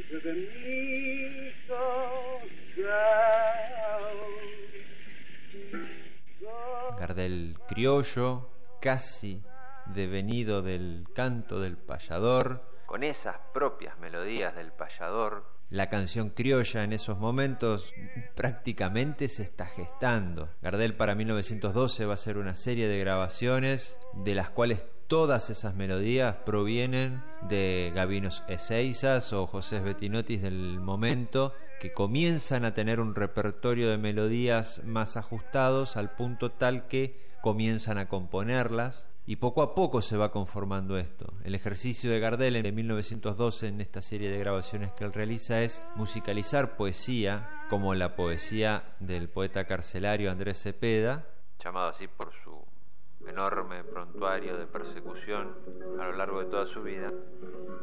de mi soledad. Gardel criollo, casi devenido del canto del payador, con esas propias melodías del payador. La canción criolla en esos momentos prácticamente se está gestando. Gardel para 1912 va a hacer una serie de grabaciones de las cuales todas esas melodías provienen de Gabinos Ezeizas o José Bettinotis del momento, que comienzan a tener un repertorio de melodías más ajustados al punto tal que comienzan a componerlas, y poco a poco se va conformando esto. El ejercicio de Gardel en 1912 en esta serie de grabaciones que él realiza es musicalizar poesía, como la poesía del poeta carcelario Andrés Cepeda, llamado así por su enorme prontuario de persecución a lo largo de toda su vida,